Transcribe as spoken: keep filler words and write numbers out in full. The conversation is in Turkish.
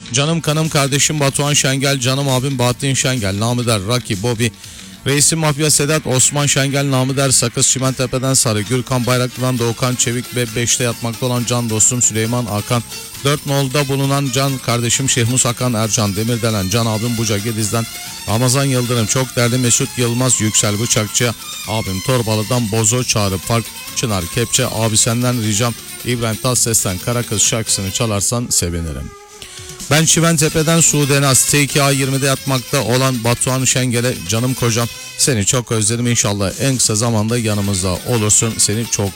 Canım kanım kardeşim Batuhan Şengel, canım abim Bahattin Şengel, namı der Rocky, Bobby, Reisim Mafya Sedat, Osman Şengel, namı der Sakız, Çimentepe'den Sarı, Gürkan Bayraklı'dan Doğukan Çevik ve beşte yatmakta olan can dostum Süleyman Akan, dört nolda bulunan can kardeşim Şehmus Hakan Ercan Demirdelen, can abim Buca Gediz'den Ramazan Yıldırım, çok derdi Mesut Yılmaz, Yüksel Bıçakçı, abim Torbalı'dan Bozo Çağrı Park, Çınar Kepçe, abi senden ricam İbrahim Tatlıses'ten Karakız şarkısını çalarsan sevinirim. Ben Çimentepe'den Sude Naz, T iki A yirmide yatmakta olan Batuhan Şengel'e, canım kocam seni çok özledim, inşallah en kısa zamanda yanımızda olursun, seni çok